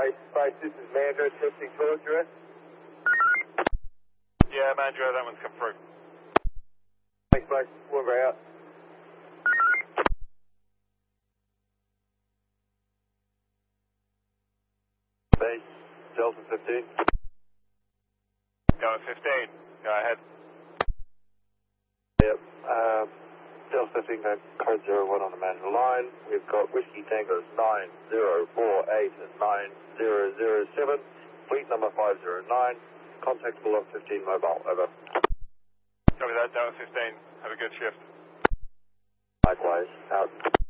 Space, this is Mandro testing towards you. Yeah, Mandro, that one's come through. Thanks, mate. We're out. Base, Delta 15. Delta 15, go ahead. Yep, Delta 15, code 01 on the manual line. We've got Whiskey Tango 9048 and 9007, fleet number 509, contactable on 15 mobile, over. Copy that, Delta 15, have a good shift. Likewise, out.